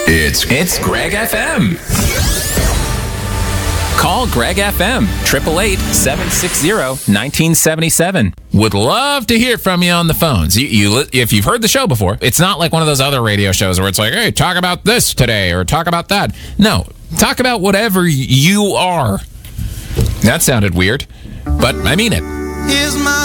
It's Greg FM. Call Greg FM, 888-760-1977. Would love to hear from you on the phones. If you've heard the show before, it's not like one of those other radio shows where it's like, hey, talk about this today or talk about that. No, talk about whatever you are. That sounded weird, but I mean it. Here's my